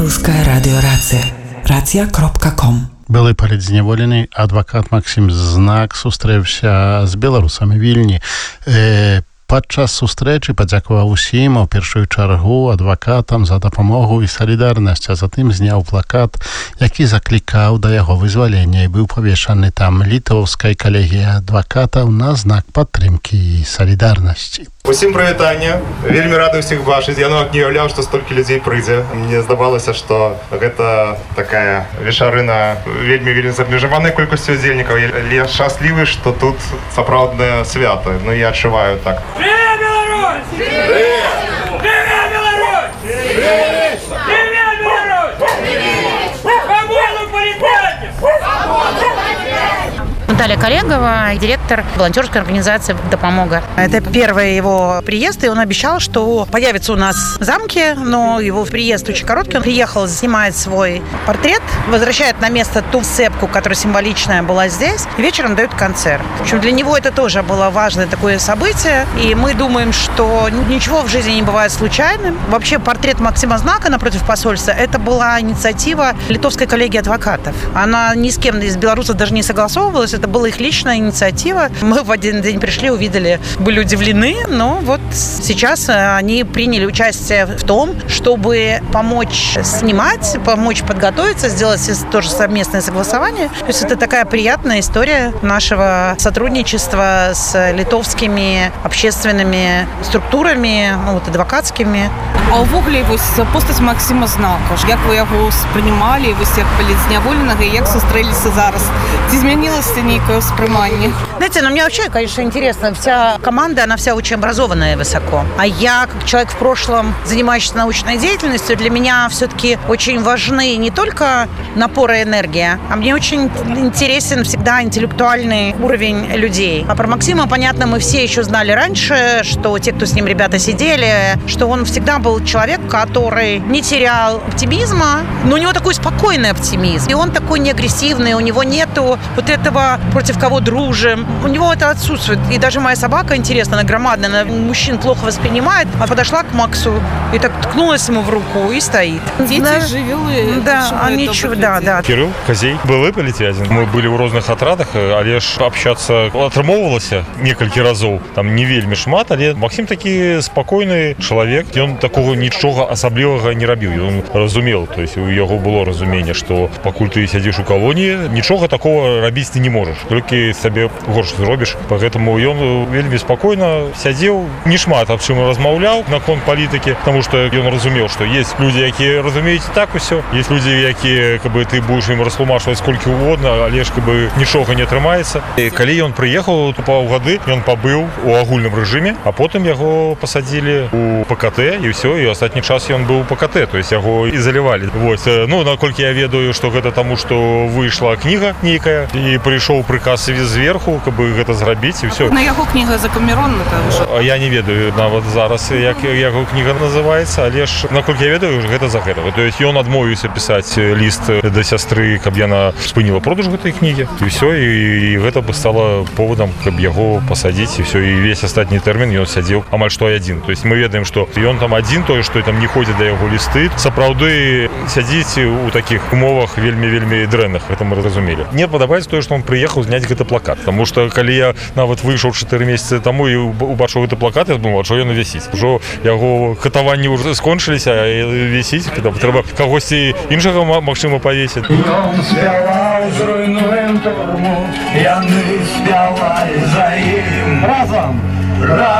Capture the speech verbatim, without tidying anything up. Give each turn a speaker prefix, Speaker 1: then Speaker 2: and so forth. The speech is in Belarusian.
Speaker 1: Русская радиорация. рация кропка ком.
Speaker 2: Былы палідзняволены адвакат Максим Знак сустрэўся з беларусамі Вільні. Э, Падчас сустрэчы падзякаваў усім, у першую чаргу адвакатам за дапамогу і салідарнасць, а затым зняў плакат, які заклікаў да яго вызвалення, і быў павешаны там літоўскай калегіяй адвакатаў на знак падтрымкі і салідарнасці.
Speaker 3: Усім прывітанне. Вельмі рады ўсіх бачыць. Я нават не уяўляў, што столькі людзей прыйдзе. Мне здавалася, што гэта такая вечарына вельмі вельмі з абмежаванай колькасцю удзельнікаў. Я шчаслівы, што тут сапраўднае свята. Ну, я адчуваю так.
Speaker 4: Привет, Беларусь! Привет! Привет, Беларусь! Привет! Привет, Беларусь! Привет! Свободу полетать!
Speaker 5: Наталья Коллегова, директор волонтерской организации «Допомога». Это первый его приезд, и он обещал, что появится у нас в замке, но его приезд очень короткий. Он приехал, снимает свой портрет, возвращает на место ту цепку, которая символичная была здесь, и вечером дает концерт. В общем, для него это тоже было важное такое событие, и мы думаем, что ничего в жизни не бывает случайным. Вообще, портрет Максима Знака напротив посольства – это была инициатива литовской коллегии адвокатов. Она ни с кем из белорусов даже не согласовывалась, это была их личная инициатива. Мы в один день пришли, увидели, были удивлены, но вот сейчас они приняли участие в том, чтобы помочь снимать, помочь подготовиться, сделать тоже совместное согласование. То есть это такая приятная история нашего сотрудничества с литовскими общественными структурами, ну, вот, адвокатскими.
Speaker 6: А ўвогуле вось постаць Максима Знака, як вы яго спрынимали, вось як палідзняволенага, і як сустрэліся зараз? Ці змянілася нейкае ўспрыманне?
Speaker 5: Знаете, ну мне вообще, конечно, интересно, вся команда, она вся очень образованная высоко. А я, как человек в прошлом, занимающийся научной деятельностью, для меня все-таки очень важны не только напор и энергия, а мне очень интересен всегда интеллектуальный уровень людей. А про Максима, понятно, мы все еще знали раньше, что те, кто с ним ребята сидели, что он всегда был человек, который не терял оптимизма, но у него такой спокойный оптимизм. И он такой не агрессивный, у него нету вот этого против кого дружим. У него это отсутствует. И даже моя собака, интересно, она громадная, она мужчин плохо воспринимает. Она подошла к Максу и так ткнулась ему в руку и стоит.
Speaker 6: Дети
Speaker 5: да.
Speaker 6: жывёлы.
Speaker 5: Да, они чё, да, да.
Speaker 7: Кирилл Козей. Былы палітвязень. Мы былі ў розных атрадах, але ж общацца атрымоўвалася некалькі разоў. Там не вельмі шмат, але Максим такі спакойны чалавек. Ён такого нічога асаблівага не рабіў. Ён разумел, то есть у яго было разуменне, што пакуль ты сядзіш у калоніі, нічога такого рабіць ты не можаш. Толькі сабе горш зробіш. Поэтому ён вельмі спакойна сядзеў, не шмат аб чым размаўляў наконт палітыкі, потому што ён разумеў, што есть людзі, якія разумеюць так усё, есть людзі, якія как бы ты будешь ім растлумачваць сколькі угодна, але ж как бы нічога не атрымаецца. І калі ён прыехаў тут паўгады, ён пабыў у агульным рэжыме, а потым яго пасадзілі у ПКТ і ўсё, і астатні час ён быў у ПКТ, то есть яго ізалявалі. Вот. Ну, наколькі я ведаю, што гэта таму, што выйшла кніга нейкая і прыйшоў прыказ зверху, каб гэта зрабіць і ўсё.
Speaker 6: На яго кніга закаміронна там.
Speaker 7: Я не ведаю нават зараз, як яго кніга называецца, але ж наколькі я ведаю, гэта за гэтага. То есть ён адмовіўся пісаць ліст да сястры, каб яна спыніла продаж гэтай кнігі і ўсё, і гэта бы стала поводам, каб яго пасадзіць і ўсё, і весь астатні тэрмін ён сядзеў амаль што адзін. То есть мы ведаем, што ён там адзін, тое, што там не ходзіць да яго лісты, сапраўды сядзіць у такіх умовах вельмі-вельмі дрэнных, гэта мы разумелі. Мне падабаецца тое, што он прыехаў зняць гэты плакат, потому что калі я нават выйшаў чатыры месяцы таму і убачыў гэты плакат, я думаў, што ён вісіць. Ужо яго катаванні ўжо скончыліся, а вісіць, трэба кагосьці іншага магчыма павесіць.
Speaker 8: Ён спяваў, зруйнуем турму, яны спявалі за ім разам.